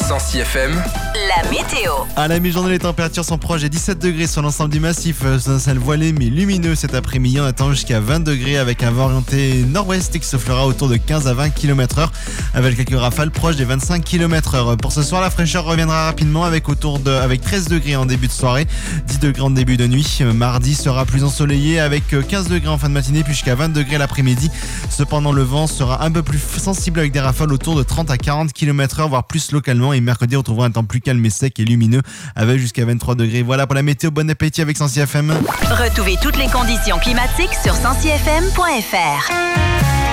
Sancy FM, la météo. À la mi-journée, les températures sont proches des 17 degrés sur l'ensemble du massif. C'est un ciel voilé mais lumineux cet après-midi. On attend jusqu'à 20 degrés avec un vent orienté nord-ouest qui soufflera autour de 15 à 20 km/h avec quelques rafales proches des 25 km/h. Pour ce soir, la fraîcheur reviendra rapidement avec 13 degrés en début de soirée, 10 degrés en début de nuit. Mardi sera plus ensoleillé avec 15 degrés en fin de matinée puis jusqu'à 20 degrés l'après-midi. Cependant, le vent sera un peu plus sensible avec des rafales autour de 30 à 40 km/h, voire plus localement. Et mercredi, on trouvera un temps plus calme et sec et lumineux avec jusqu'à 23 degrés. Voilà pour la météo. Bon appétit avec Sancy FM. Retrouvez toutes les conditions climatiques sur sancyfm.fr.